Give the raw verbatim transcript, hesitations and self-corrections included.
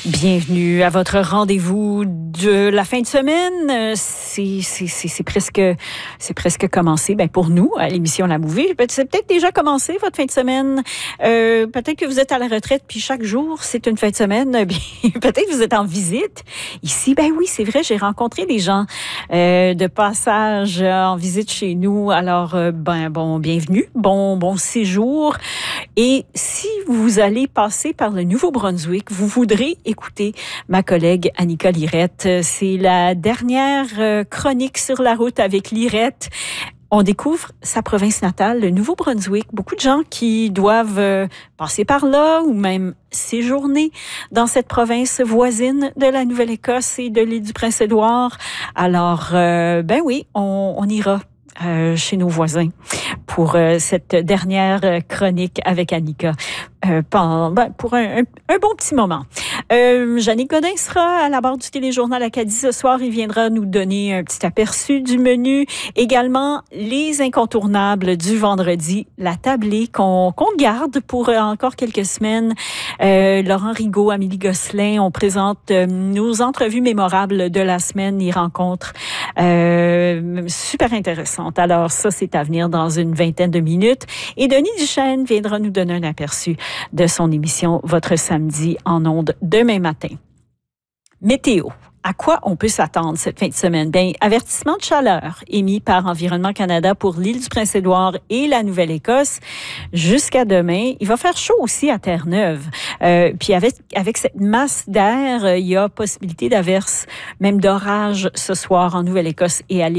Bienvenue à votre rendez-vous de la fin de semaine. C'est, c'est, c'est, c'est presque, c'est presque commencé. Ben pour nous, à l'émission La Mouvée, c'est peut-être déjà commencé votre fin de semaine. Euh, peut-être que vous êtes à la retraite, puis chaque jour c'est une fin de semaine. Bien, peut-être que vous êtes en visite ici. Ben oui, c'est vrai. J'ai rencontré des gens euh, de passage en visite chez nous. Alors, euh, ben bon, bienvenue, bon, bon séjour. Et si vous allez passer par le Nouveau-Brunswick, vous voudrez écouter ma collègue Annika Lirette. C'est la dernière chronique sur la route avec Lirette. On découvre sa province natale, le Nouveau-Brunswick. Beaucoup de gens qui doivent passer par là ou même séjourner dans cette province voisine de la Nouvelle-Écosse et de l'île du Prince-Édouard. Alors, euh, ben oui, on, on ira Euh, chez nos voisins pour euh, cette dernière chronique avec Annika euh, pendant, ben, pour un, un, un bon petit moment. Euh, Jannick Godin sera à la barre du téléjournal Acadie ce soir. Il viendra nous donner un petit aperçu du menu. Également, les incontournables du vendredi, la tablée qu'on, qu'on garde pour euh, encore quelques semaines. Euh, Laurent Rigaud, Amélie Gosselin, on présente euh, nos entrevues mémorables de la semaine, les rencontres euh, super intéressantes. Alors ça, c'est à venir dans une vingtaine de minutes. Et Denis Duchesne viendra nous donner un aperçu de son émission Votre samedi en ondes demain matin. Météo. À quoi on peut s'attendre cette fin de semaine? Bien, avertissement de chaleur émis par Environnement Canada pour l'île du Prince-Édouard et la Nouvelle-Écosse jusqu'à demain. Il va faire chaud aussi à Terre-Neuve. Euh, puis avec, avec cette masse d'air, il y a possibilité d'averse, même d'orage ce soir en Nouvelle-Écosse et à l'île